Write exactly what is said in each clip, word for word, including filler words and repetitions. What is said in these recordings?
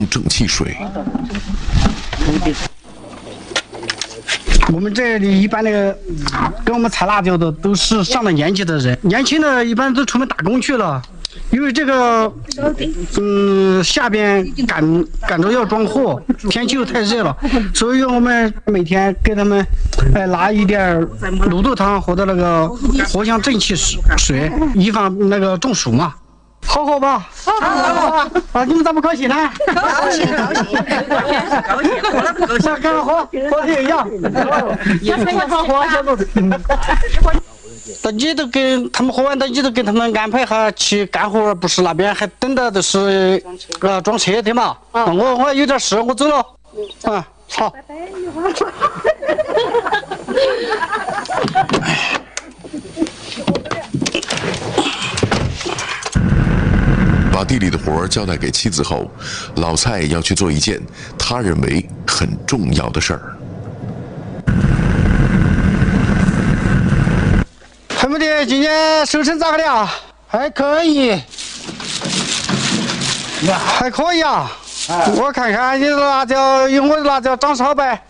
正气水。 我们这里一般那个跟我们采辣椒的都是上了年纪的人，年轻的一般都出门打工去了。因为这个，嗯，下边赶赶着要装货，天气又太热了，所以我们每天给他们，哎，拿一点卤豆汤或者那个藿香正气水，以防那个中暑嘛。好好吧，好好好啊！你们咋不高兴呢？ 高兴高兴，高兴，我那不高兴， 干活，活的一样，也是干活，小伙子。等你都跟他们喝完，等你都跟他们安排下去干活，不是那边还等的都是呃装车对嘛？啊，我我有点事，我走了。啊，好。拜拜。 把地里的活儿交代给妻子后，老蔡要去做一件他认为很重要的事儿。 黑木的今年收成咋个了？还可以，还可以啊。我看看你的辣椒，有我的辣椒长少呗。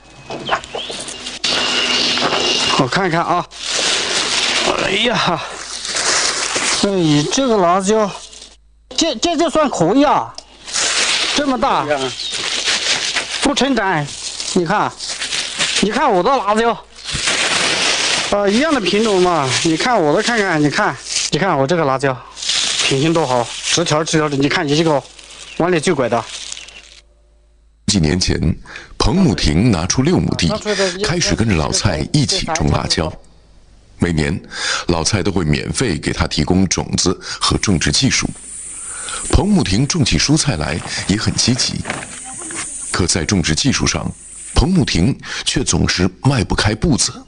我看看啊。哎呀，哎，这个辣椒。这这就算可以啊，这么大，不称赞。你看，你看我的辣椒，呃，一样的品种嘛。你看我的，看看，你看，你看我这个辣椒，品性多好，直条直条的。你看你这个往里最拐的。 几年前，彭母婷拿出六亩地，开始跟着老蔡一起种辣椒。每年，老蔡都会免费给他提供种子和种植技术。彭母婷种起蔬菜来也很积极，可在种植技术上，彭母婷却总是迈不开步子。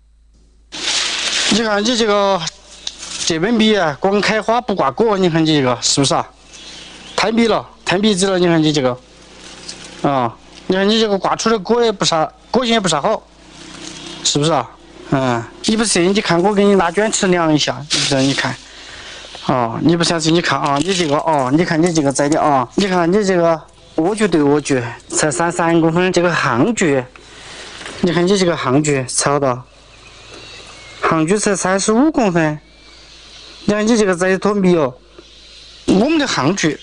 你看你这个这本笔啊，光开花不挂果，你看你这个是不是啊？摊笔了，摊笔子了，你看你这个，啊，你看你这个挂出的果也不啥，果性也不啥好，是不是啊？嗯，你不信你看我给你拿卷尺量一下，你不你看。哦，你不相信？你看啊，你这个哦，你看你这个栽的啊，你看你这个莴苣对莴苣才三三公分，这个杭菊，你看你这个杭菊超的，杭菊才三十五公分，你看你这个栽的多密哦。我们的杭菊，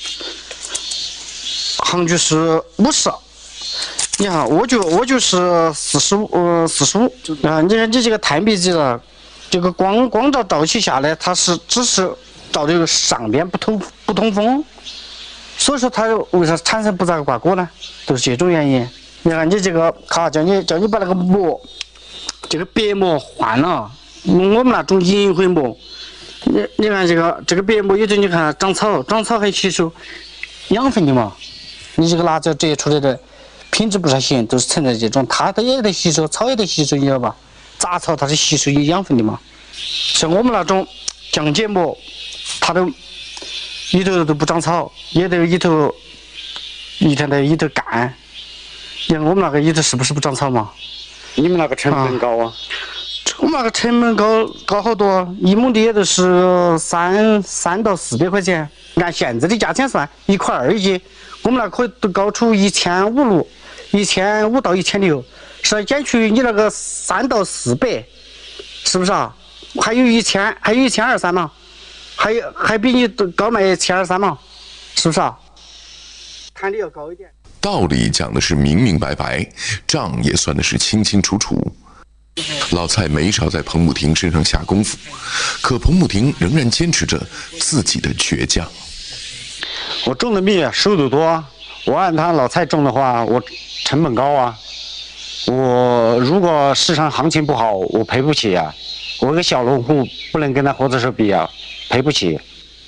杭菊是五十，你看莴苣莴苣是四十五，呃四十五啊。你看你这个炭笔子了，这个光光照照起下来，它是只是。到这个上边不通不通风，所以说它为啥产生不咋个挂果呢？都是这种原因。你看你这个，好，叫你叫你把那个膜，这个别膜换了，用我们那种银灰膜。你你看这个这个别膜有的，你看长草，长草还吸收养分的嘛。你这个辣椒这些出来的品质不是行，都是存在这种，它它也得吸收，草也得吸收，你知道吧？杂草它是吸收有养分的嘛。像我们那种降解膜。它都里头都不长草，也得里头一天在里头干。你看我们那个里头是不是不长草嘛？ 你们那个成本高啊？ 我们那个成本高高好多，一亩地也都是三三到四百块钱，按现在的价钱算，一块二一斤。我们那可以都高出一千五六，一千五到一千六，是减去你那个三到四百，是不是啊？还有一千，还有一千二三嘛？还有还比你高卖千二三嘛，是不是啊？摊的要高一点。 道理讲的是明明白白，账也算的是清清楚楚。老蔡没少在彭母婷身上下功夫，可彭母婷仍然坚持着自己的倔强。 我种的米收入多，我按他老蔡种的话，我成本高啊。我如果市场行情不好，我赔不起啊。我一个小农户不能跟他合作社比啊。赔不起。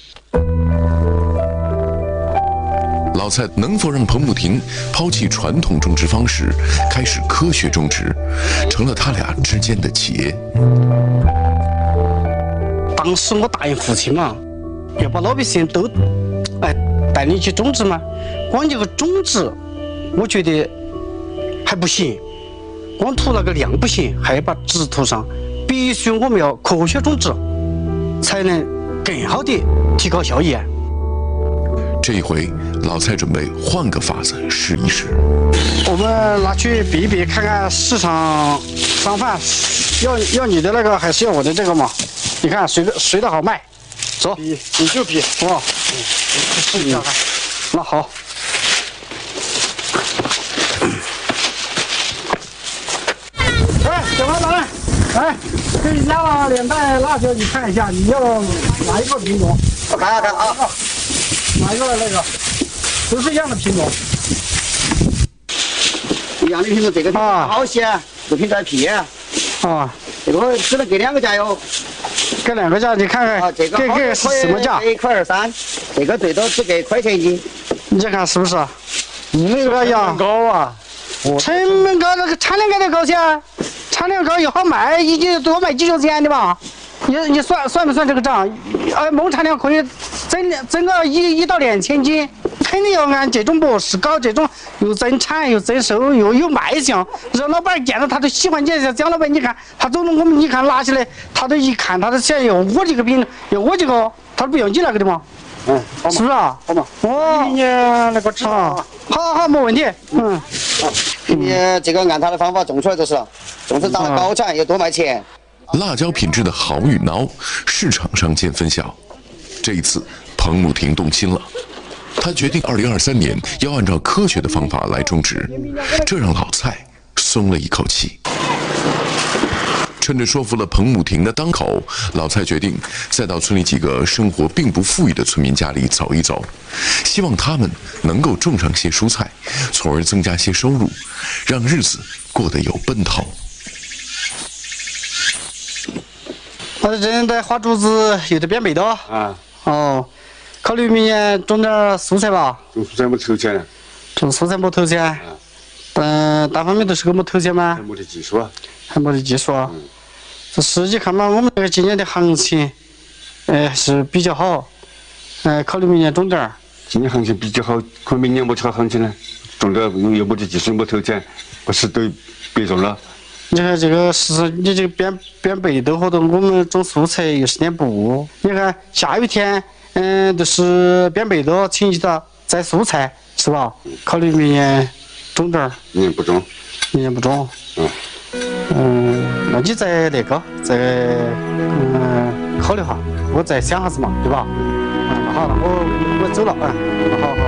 老蔡能否让彭母婷抛弃传统种植方式，开始科学种植，成了他俩之间的结。 当时我答应父亲嘛，要把老百姓都哎带你去种植嘛。光这个种植，我觉得还不行，光图那个量不行，还要把质图上，必须我们要科学种植，才能更好的提高效益。 这一回，老蔡准备换个法子试一试。 我们拿去比一比，看看市场商贩要要你的那个还是要我的这个嘛？你看谁的谁的好卖？走，比你就比哇，嗯，试一下看。那好。哎，小王老板，哎，给你加了两袋辣椒，你看一下，你要哪一个品种？ 我看看啊， 哪一个那个？都是一样的品种。 一样的品种，这个品种好些，这个品种便宜。 啊， 这个只能给两个价哟。 给两个价，你看看， 啊，这个这个是什么价？ 一块二三，这个最多只给一块钱一斤。 你看是不是？你那个呀高啊， 成本高，那个产量高得高些，产量高又好卖，一斤多卖几角钱的吧？你你算算不算这个账？呃，亩产量可以增增个一一到两千斤，肯定要按这种模式搞，这种又增产又增收又有卖相，让老板见到他都喜欢。见蒋老板，你看他走了，我们你看拿起来，他都一看，他都想要我这个饼，要我这个，他都不要你那个的嘛。 嗯， 是不是啊？ 好嘛。 哦， 你那个知道啊，好好没问题。嗯， 你这个按他的方法种出来就是了，种出长得高产又多卖钱。 辣椒品质的好与孬，市场上见分晓。这一次，彭慕婷动心了，他决定二零二三年要按照科学的方法来种植，这让老蔡松了一口气。趁着说服了彭慕婷的当口，老蔡决定再到村里几个生活并不富裕的村民家里走一走，希望他们能够种上些蔬菜，从而增加些收入，让日子过得有奔头。 我这人在花竹子，有点变北的。 啊， 哦，考虑明年种点蔬菜吧。 种蔬菜没投钱， 种蔬菜没投钱，但单方面都是个没投钱吗还？没得技术啊。 还没得技术啊。这实际看嘛，我们这个今年的行情，呃，是比较好。呃，考虑明年种点儿。 今年行情比较好，可明年没好行情呢，种的又又没得技术，没投钱，不是都别种了。 你看这个是，你这个变变北豆和的，我们种蔬菜有时间不。你看下雨天，嗯，都是变北豆，请一道摘蔬菜，是吧？考虑明年种点儿。 明年不种。 明年不种。 嗯。 嗯，那你再那个再嗯考虑下，我再想下子嘛，对吧？嗯，那好，那我我走了，嗯，那好好。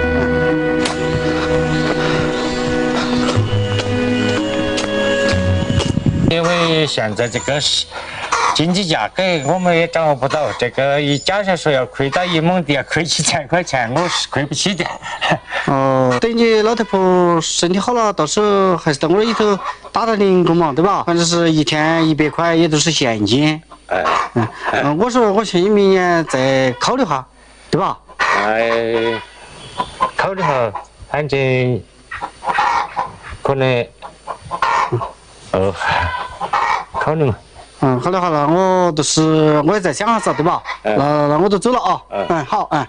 因为现在这个是经济价格，我们也掌握不到。这个一假设说要亏到一亩地，亏几千块钱，我是亏不起的。 哦，等你老太婆身体好了，到时候还是到我这里头打打零工嘛，对吧？反正是一天一百块，也都是现金。 哎， 嗯，嗯我说我建议明年再考虑下，对吧？ 哎，考虑下，反正可能，哦，考虑嘛。 嗯，考虑好了，我都是我也在想下子，对吧？ 嗯那那我就走了啊。 嗯嗯，好，嗯。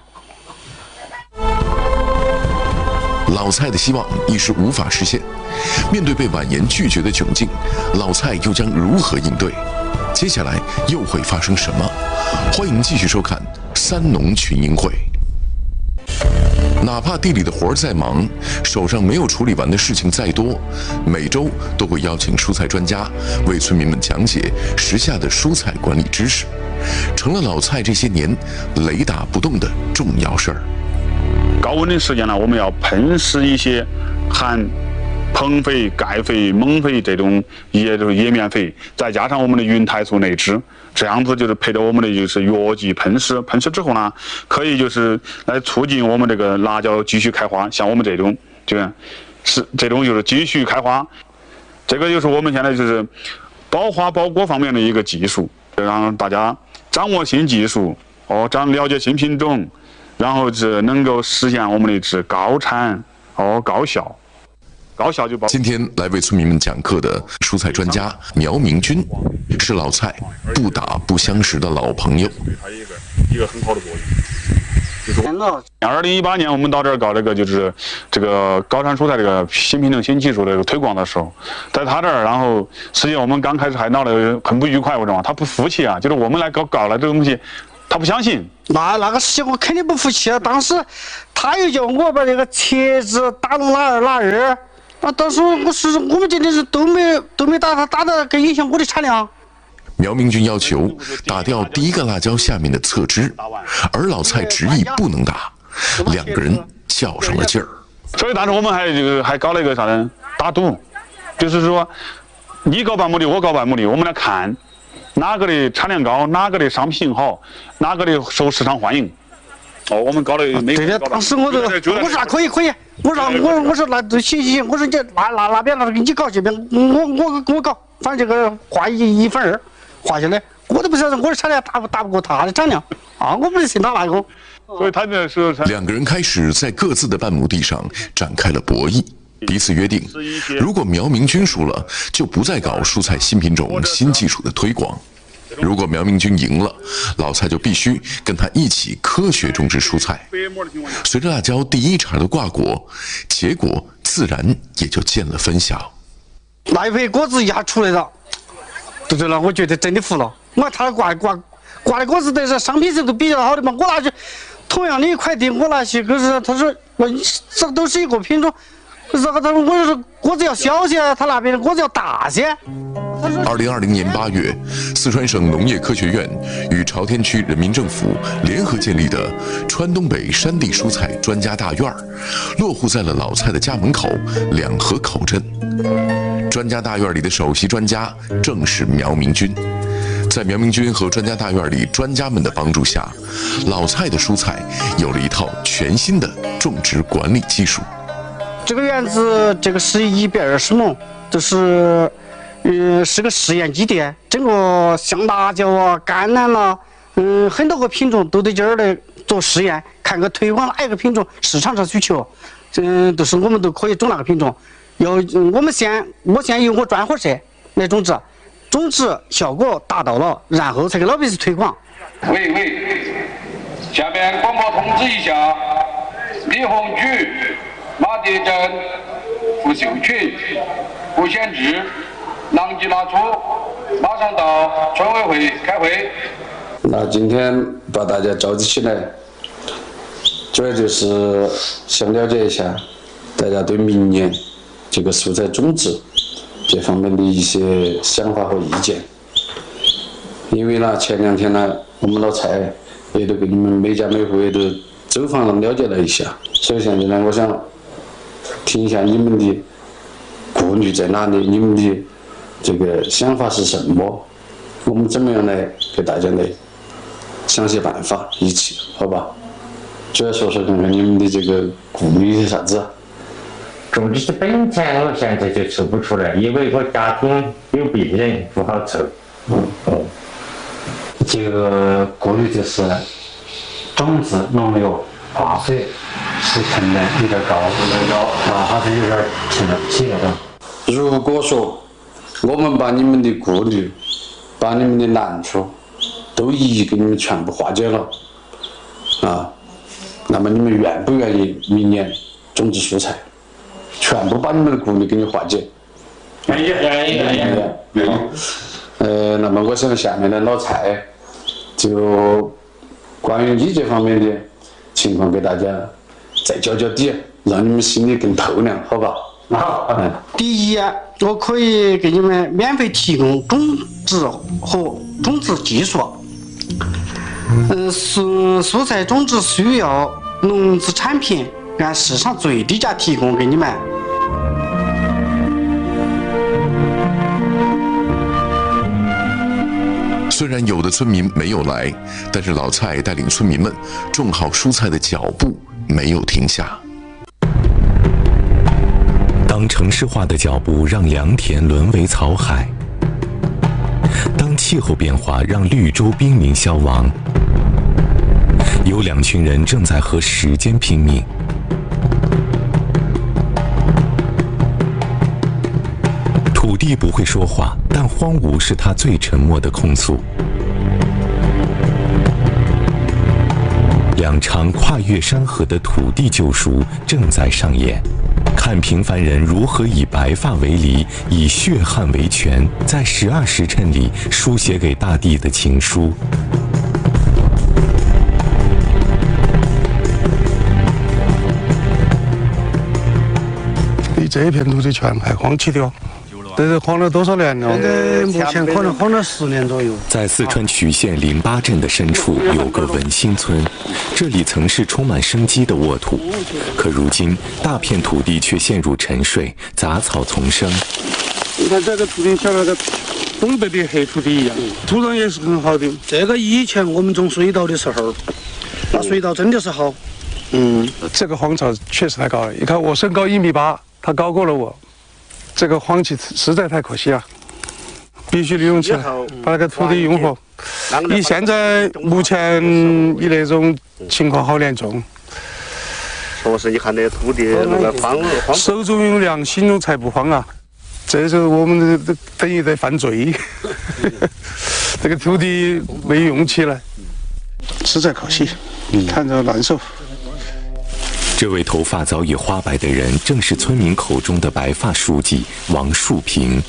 老蔡的希望一时无法实现，面对被婉言拒绝的窘境，老蔡又将如何应对？接下来又会发生什么？欢迎继续收看《三农群英会》。哪怕地里的活儿再忙，手上没有处理完的事情再多，每周都会邀请蔬菜专家为村民们讲解时下的蔬菜管理知识，成了老蔡这些年雷打不动的重要事儿。 高温的时间呢，我们要喷施一些含硼肥、钙肥、锰肥这种叶就是叶面肥，再加上我们的云台素内酯，这样子就是配着我们的就是药剂喷施，喷施之后呢，可以就是来促进我们这个辣椒继续开花。像我们这种就是这种就是继续开花，这个就是我们现在就是保花保果方面的一个技术，让大家掌握新技术哦，掌了解新品种。然后是能够实现我们的是高产哦高效，高效就包。 今天来为村民们讲课的蔬菜专家苗明军，是老蔡不打不相识的老朋友。 对他一个一个很好的作用。就是二零一八年我们到这儿搞这个就是这个高产蔬菜这个新品种新技术的这个推广的时候，在他这儿，然后实际上我们刚开始还闹得很不愉快，为什么？他不服气啊，就是我们来搞搞了这个东西。 他不相信。 那那个事情我肯定不服气啊！当时他又叫我把这个茄子打成哪儿哪儿，那当时我是我们这里是都没都没打他，打的更影响我的产量。 苗明军要求打掉第一个辣椒下面的侧枝，而老蔡执意不能打，两个人较上了劲儿。 所以当时我们还这个还搞了一个啥呢？打赌，就是说你搞半亩地，我搞半亩地，我们来看哪个的产量高，哪个的商品好，哪个的受市场欢迎。哦，我们搞了每对的，当时我都我说那可以可以，我说我我说那都行行行，我说你那那那边那给你搞这边，我我我搞，反正这个划一一分二。划下来，我都不晓得我的产量打不打不过他的产量啊！我不是信他那个。 所以他那时候两个人开始在各自的半亩地上展开了博弈，彼此约定，如果苗明军输了，就不再搞蔬菜新品种、新技术的推广；如果苗明军赢了，老蔡就必须跟他一起科学种植蔬菜。随着辣椒第一茬的挂果，结果自然也就见了分晓。 那一批果子一下出来了。对对了，我觉得真的服了。我看他挂挂挂的果子都是商品性都比较好的嘛，我拿去同样的一块地，我拿去，可是他说我这都是一个品种，可是他说我说果子要小些，他那边的果子要大些。 二零二零年八月，四川省农业科学院与朝天区人民政府联合建立的川东北山地蔬菜专家大院，落户在了老蔡的家门口两河口镇。专家大院里的首席专家正是苗明军。在苗明军和专家大院里专家们的帮助下，老蔡的蔬菜有了一套全新的种植管理技术。 这个园子这个是一百二十亩，就是嗯是个试验基地，整个像辣椒啊、甘蓝啦，嗯很多个品种都在这儿来做试验，看个推广哪一个品种市场上需求，嗯都是我们都可以种那个品种。要我们先我先由我专货社来种植，种植效果达到了，然后才给老百姓推广。 喂喂，下面广播通知一下，李洪举、马迭珍、傅秀群、胡显志、郎吉拉楚马上到村委会开会。 那今天把大家召集起来，主要就是想了解一下大家对明年这个蔬菜种植这方面的一些想法和意见。因为呢，前两天呢，我们老蔡也都给你们每家每户也都走访了了解了一下，所以现在呢，我想听一下你们的顾虑在哪里，你们的这个想法是什么，我们怎么样来给大家来想些办法，一起，好吧？主要说说看看你们的这个顾虑是啥子？ 种植的本钱我现在就筹不出来，因为我家庭有病人不好筹。嗯嗯， 这个顾虑就是种子农药化肥是成本有点高，有点高啊，还是有点成本起了的。 如果说我们把你们的顾虑、把你们的难处都一一给你们全部化解了啊，那么你们愿不愿意明年种植蔬菜？全部把你们的顾虑给你化解。 愿意愿意愿意愿意。呃，那么我想下面的老蔡就关于你这方面的情况给大家再交交底，让你们心里更透亮，好吧？ 好。嗯。第一，我可以给你们免费提供种植和种植技术。嗯，蔬蔬菜种植需要农资产品按市场最低价提供给你们。 虽然有的村民没有来，但是老蔡带领村民们种好蔬菜的脚步没有停下。 当城市化的脚步让良田沦为草海，当气候变化让绿洲濒临消亡，有两群人正在和时间拼命。土地不会说话，但荒芜是它最沉默的控诉。两场跨越山河的土地救赎正在上演，看平凡人如何以白发为犁，以血汗为权，在十二时辰里书写给大地的情书。 这一片土地全还荒弃掉。这是荒了多少年了？ 现在目前可能荒了十年左右。 在四川曲县淋巴镇的深处有个文心村，这里曾是充满生机的沃土，可如今大片土地却陷入沉睡，杂草丛生。 你看这个土地像那个东北的黑土地一样，土壤也是很好的。 这个以前我们种水稻的时候，那水稻真的是好。 嗯，这个荒草确实太高了。你看我身高一米八，它高过了我。这个荒弃实在太可惜了，必须利用起来，把那个土地用活。以现在目前以那种情况好严重。 确实，你看那土地那个荒荒， 手中有粮，心中才不慌啊！这时候我们等于在犯罪，这个土地没用起来，实在可惜，看着难受。 这位头发早已花白的人，正是村民口中的白发书记王树平。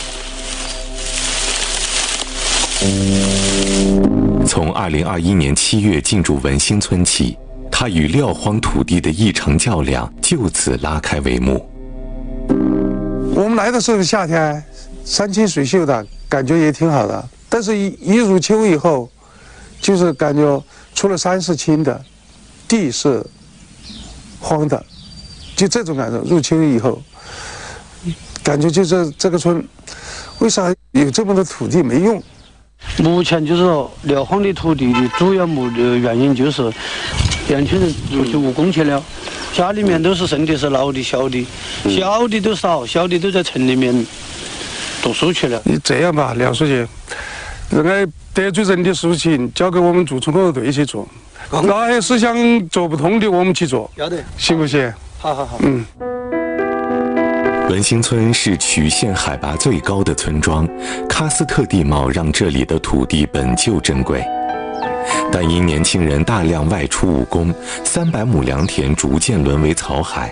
从二零二一年七月进驻文心村起，他与撂荒土地的一场较量就此拉开帷幕。 我们来的时候夏天山清水秀的，感觉也挺好的，但是一一入秋以后，就是感觉除了山是青的，地是荒的，就这种感受。入秋以后，感觉就是这个村为啥有这么多土地没用？ 目前就是说撂荒的土地的主要目的原因就是年轻人出去务工去了，家里面都是剩的是老的小的，小的都少，小的都在城里面读书去了。 你这样吧，廖书记，那个得罪人的事情交给我们驻村工作队去做。哪些事项做不通的，我们去做， 要得， 行不行？ 好好好。 嗯。 文心村是曲县海拔最高的村庄，喀斯特地貌让这里的土地本就珍贵，但因年轻人大量外出务工，三百亩良田逐渐沦为草海。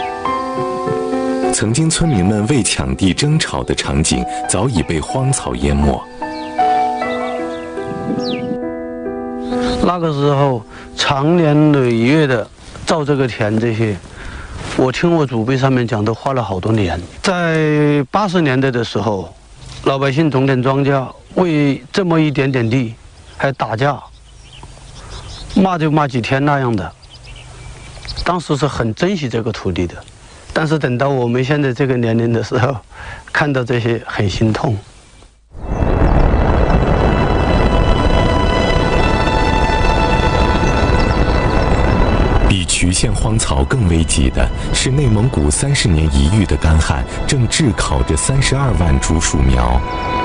曾经村民们为抢地争吵的场景，早已被荒草淹没。 那个时候长年累月的造这个田，这些我听我祖辈上面讲都花了好多年。在八十年代的时候，老百姓种点庄稼，为这么一点点地还打架，骂就骂几天那样的。当时是很珍惜这个土地的，但是等到我们现在这个年龄的时候，看到这些很心痛。 比曲县荒草更危急的是，内蒙古三十年一遇的干旱正炙烤着三十二万株树苗。